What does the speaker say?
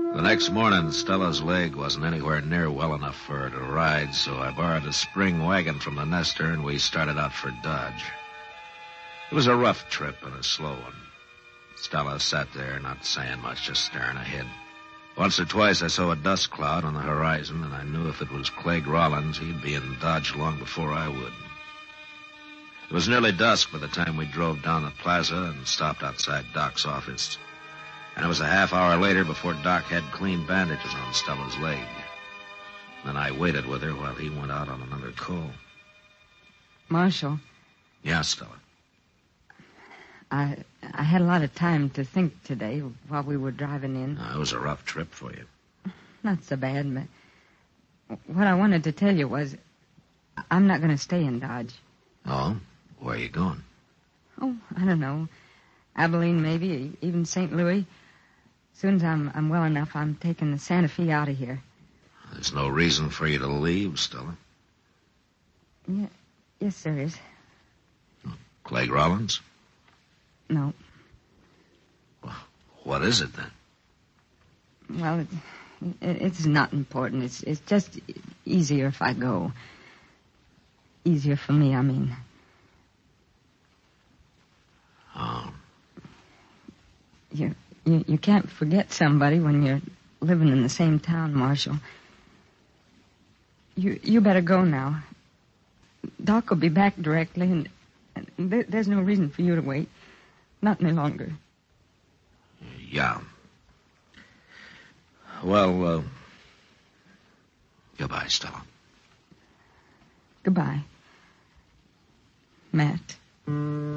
The next morning, Stella's leg wasn't anywhere near well enough for her to ride, so I borrowed a spring wagon from the nester, and we started out for Dodge. It was a rough trip and a slow one. Stella sat there, not saying much, just staring ahead. Once or twice I saw a dust cloud on the horizon, and I knew if it was Clegg Rollins, he'd be in Dodge long before I would. It was nearly dusk by the time we drove down the plaza and stopped outside Doc's office. And it was a half hour later before Doc had clean bandages on Stella's leg. Then I waited with her while he went out on another call. Marshal. Yeah, Stella. I had a lot of time to think today while we were driving in. It was a rough trip for you. Not so bad, but what I wanted to tell you was I'm not going to stay in Dodge. Oh? Where are you going? Oh, I don't know. Abilene, maybe, even St. Louis. As soon as I'm well enough, I'm taking the Santa Fe out of here. There's no reason for you to leave, Stella. Yeah, yes, there is. Clegg Rollins? No. Well, what is it, then? Well, it's not important. It's just easier if I go. Easier for me, I mean. Oh. You can't forget somebody when you're living in the same town, Marshal. You better go now. Doc will be back directly, and there's no reason for you to wait. Not any longer. Yeah. Well, goodbye, Stella. Goodbye, Matt.